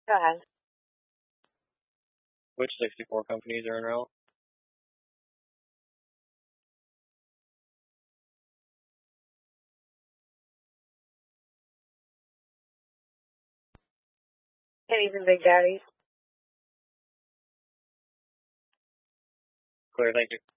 Go ahead. Which 64 companies are in route? Kenny's and Big Daddy's. Clear, thank you.